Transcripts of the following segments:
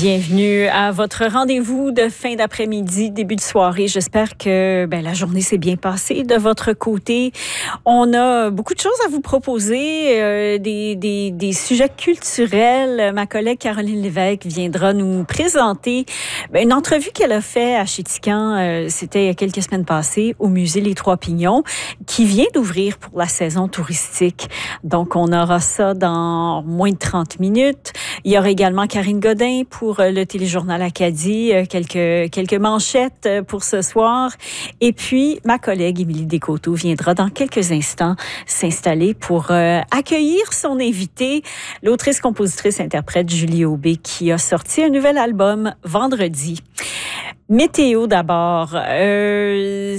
Bienvenue à votre rendez-vous de fin d'après-midi, début de soirée. J'espère que la journée s'est bien passée de votre côté. On a beaucoup de choses à vous proposer, des sujets culturels. Ma collègue Caroline Lévesque viendra nous présenter une entrevue qu'elle a faite à Chéticamp, c'était il y a quelques semaines passées, au musée Les Trois Pignons, qui vient d'ouvrir pour la saison touristique. Donc, on aura ça dans moins de 30 minutes. Il y aura également Karine Godin pour le téléjournal Acadie, quelques manchettes pour ce soir. Et puis, ma collègue Émilie Descoteaux viendra dans quelques instants s'installer pour accueillir son invité, l'autrice, compositrice, interprète Julie Aubé, qui a sorti un nouvel album vendredi. Météo d'abord. Il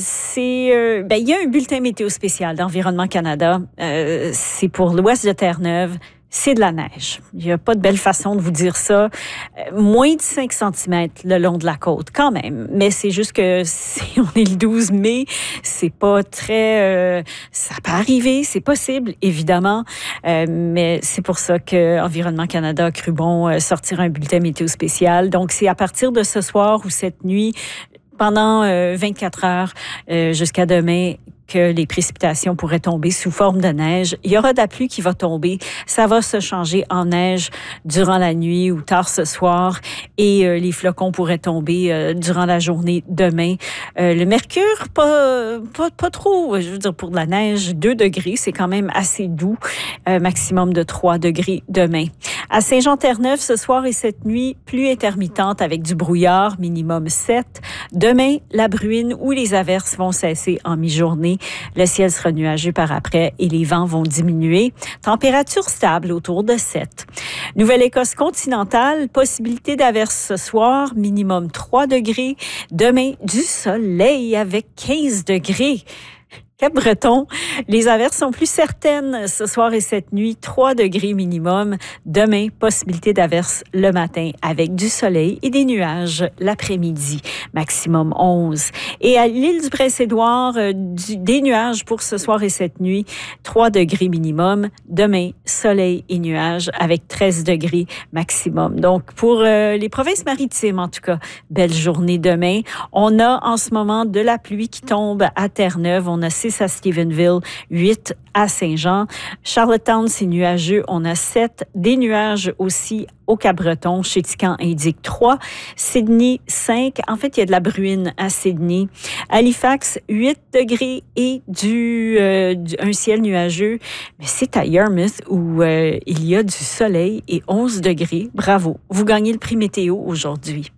y a un bulletin météo spécial d'Environnement Canada. C'est pour l'ouest de Terre-Neuve. C'est de la neige. Il n'y a pas de belle façon de vous dire ça. Moins de 5 cm le long de la côte, quand même. Mais c'est juste que si on est le 12 mai, c'est pas très... ça peut arriver, c'est possible, évidemment. Mais c'est pour ça que Environnement Canada a cru bon sortir un bulletin météo spécial. Donc, c'est à partir de ce soir ou cette nuit, pendant 24 heures jusqu'à demain, que les précipitations pourraient tomber sous forme de neige. Il y aura de la pluie qui va tomber. Ça va se changer en neige durant la nuit ou tard ce soir. Et les flocons pourraient tomber durant la journée demain. Le mercure, pas trop. Je veux dire, pour de la neige, 2 degrés, c'est quand même assez doux. Maximum de 3 degrés demain. À Saint-Jean-Terre-Neuve, ce soir et cette nuit, pluie intermittente avec du brouillard, minimum 7. Demain, la bruine ou les averses vont cesser en mi-journée. Le ciel sera nuageux par après et les vents vont diminuer. Température stable autour de 7. Nouvelle-Écosse continentale, possibilité d'averses ce soir, minimum 3 degrés. Demain, du soleil avec 15 degrés. Cap-Breton, les averses sont plus certaines ce soir et cette nuit, 3 degrés minimum. Demain, possibilité d'averses le matin avec du soleil et des nuages l'après-midi, maximum 11. Et à l'île du Prince-Édouard, des nuages pour ce soir et cette nuit, 3 degrés minimum. Demain, soleil et nuages avec 13 degrés maximum. Donc, pour les provinces maritimes, en tout cas, belle journée demain. On a en ce moment de la pluie qui tombe à Terre-Neuve. On a 6 à Stephenville, 8 à Saint-Jean. Charlottetown, c'est nuageux. On a 7. Des nuages aussi au Cap-Breton. Chéticamp indique 3. Sydney, 5. En fait, il y a de la bruine à Sydney. Halifax, 8 degrés et un ciel nuageux. Mais c'est à Yarmouth où il y a du soleil et 11 degrés. Bravo. Vous gagnez le prix météo aujourd'hui.